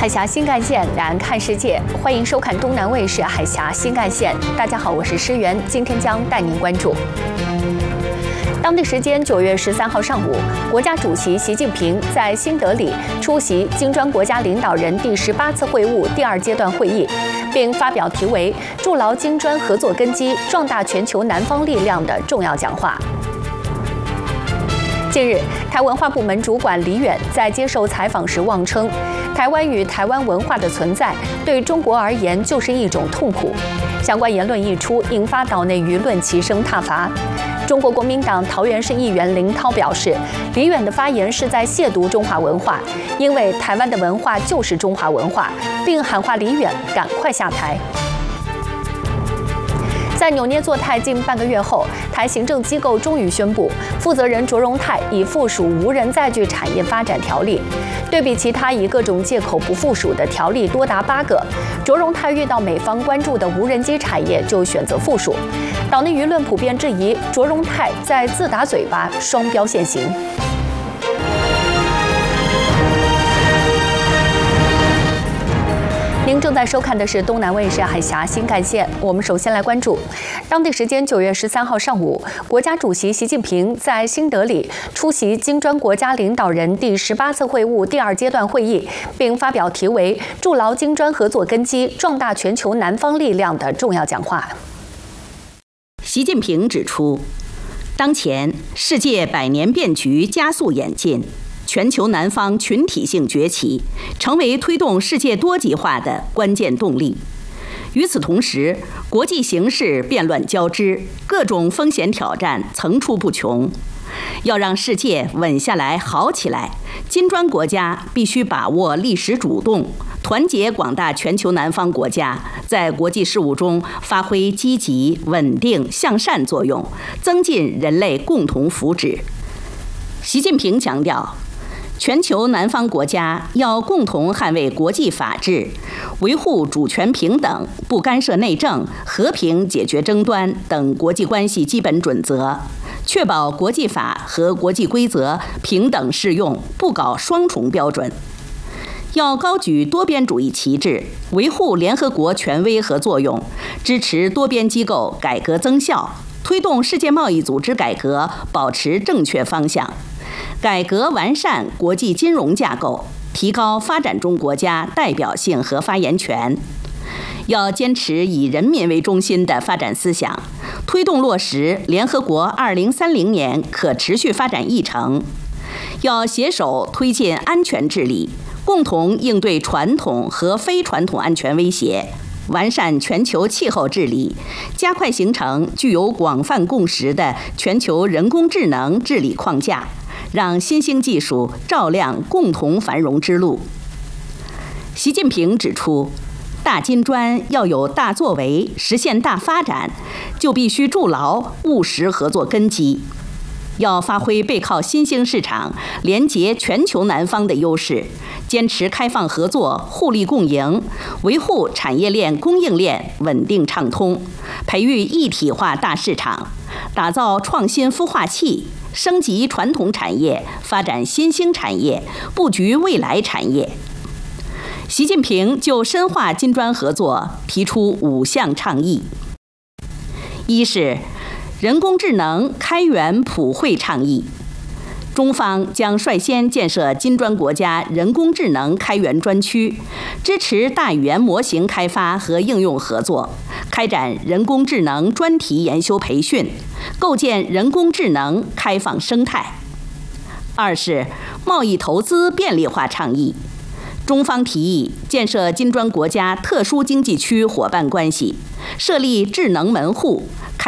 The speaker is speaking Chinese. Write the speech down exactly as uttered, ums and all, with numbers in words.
海峡新干线，两岸看世界，欢迎收看东南卫视海峡新干线。大家好，我是施源，今天将带您关注。当地时间九月十三号上午，国家主席习近平在新德里出席金砖国家领导人第十八次会晤第二阶段会议，并发表题为“筑牢金砖合作根基，壮大全球南方力量”的重要讲话。近日，台文化部门主管李远在接受采访时妄称，台湾与台湾文化的存在对中国而言就是一种痛苦。相关言论一出，引发岛内舆论齐声挞伐。中国国民党桃园市议员林涛表示，李远的发言是在亵渎中华文化，因为台湾的文化就是中华文化，并喊话李远赶快下台。在扭捏作态近半个月后，台行政机构终于宣布，负责人卓荣泰已附属无人载具产业发展条例。对比其他以各种借口不附属的条例多达八个，卓荣泰遇到美方关注的无人机产业就选择附属。岛内舆论普遍质疑卓荣泰在自打嘴巴，双标现行。您正在收看的是东南卫视海峡新干线。我们首先来关注，当地时间九月十三号上午，国家主席习近平在新德里出席金砖国家领导人第十八次会晤第二阶段会议，并发表题为“筑牢金砖合作根基，壮大全球南方力量”的重要讲话。 习近平指出，当前世界百年变局加速演进，全球南方群体性崛起，成为推动世界多极化的关键动力。与此同时，国际形势变乱交织，各种风险挑战层出不穷。要让世界稳下来、好起来，金砖国家必须把握历史主动，团结广大全球南方国家，在国际事务中发挥积极、稳定、向善作用，增进人类共同福祉。习近平强调，全球南方国家要共同捍卫国际法治，维护主权平等、不干涉内政、和平解决争端等国际关系基本准则，确保国际法和国际规则平等适用，不搞双重标准。要高举多边主义旗帜，维护联合国权威和作用，支持多边机构改革增效，推动世界贸易组织改革保持正确方向。改革完善国际金融架构，提高发展中国家代表性和发言权。要坚持以人民为中心的发展思想，推动落实联合国二零三零年可持续发展议程。要携手推进安全治理，共同应对传统和非传统安全威胁，完善全球气候治理，加快形成具有广泛共识的全球人工智能治理框架，让新兴技术照亮共同繁荣之路。习近平指出，大金砖要有大作为，实现大发展，就必须筑牢务实合作根基。要发挥背靠新兴市场、连结全球南方的优势，坚持开放合作、互利共赢，维护产业链、供应链稳定畅通，培育一体化大市场，打造创新孵化器，升级传统产业，发展新兴产业，布局未来产业。习近平就深化金砖合作提出五项倡议：一是人工智能开源普惠倡议，中方将率先建设金砖国家人工智能开源专区，支持大语言模型开发和应用合作，开展人工智能专题研修培训，构建人工智能开放生态。二是贸易投资便利化倡议，中方提议建设金砖国家特殊经济区伙伴关系，设立智能门户，